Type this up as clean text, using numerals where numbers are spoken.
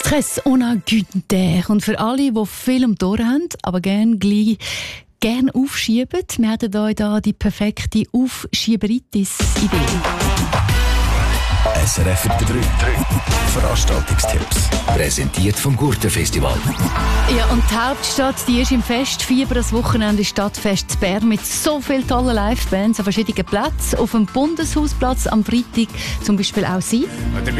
Stress ohne Günther. Und für alle, die viel um die Ohren haben, aber gerne aufschieben, wir hätten euch da die perfekte Aufschieberitis-Idee. SRF 3 Veranstaltungstipps. Präsentiert vom Gurtenfestival. Ja, und die Hauptstadt, die ist im Festfieber. Das Wochenende ist Stadtfest in Bern mit so vielen tollen Livebands an verschiedenen Plätzen. Auf dem Bundeshausplatz am Freitag zum Beispiel auch Sie.